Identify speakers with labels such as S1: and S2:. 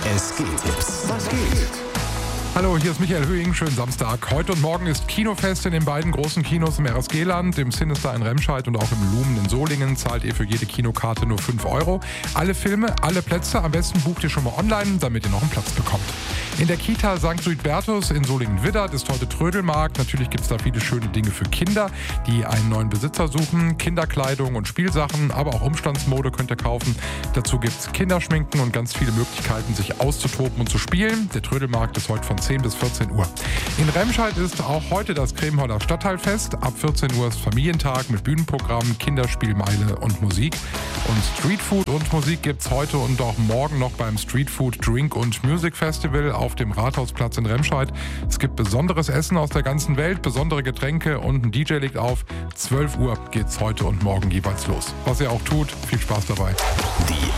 S1: Es geht Tipps. Was geht?
S2: Hallo, hier ist Michael Höhing. Schönen Samstag. Heute und morgen ist Kinofest in den beiden großen Kinos im RSG-Land, im Sinister in Remscheid und auch im Lumen in Solingen. Zahlt ihr für jede Kinokarte nur 5 €. Alle Filme, alle Plätze. Am besten bucht ihr schon mal online, damit ihr noch einen Platz bekommt. In der Kita St. Suidbertus in Solingen-Widdert ist heute Trödelmarkt. Natürlich gibt es da viele schöne Dinge für Kinder, die einen neuen Besitzer suchen. Kinderkleidung und Spielsachen, aber auch Umstandsmode könnt ihr kaufen. Dazu gibt es Kinderschminken und ganz viele Möglichkeiten, sich auszutoben und zu spielen. Der Trödelmarkt ist heute von 10 bis 14 Uhr. In Remscheid ist auch heute das Kremholler Stadtteilfest. Ab 14 Uhr ist Familientag mit Bühnenprogramm, Kinderspielmeile und Musik. Und Streetfood und Musik gibt es heute und auch morgen noch beim Streetfood Drink und Music Festival auf dem Rathausplatz in Remscheid. Es gibt besonderes Essen aus der ganzen Welt, besondere Getränke und ein DJ legt auf. 12 Uhr geht's heute und morgen jeweils los. Was ihr auch tut, viel Spaß dabei.
S1: Die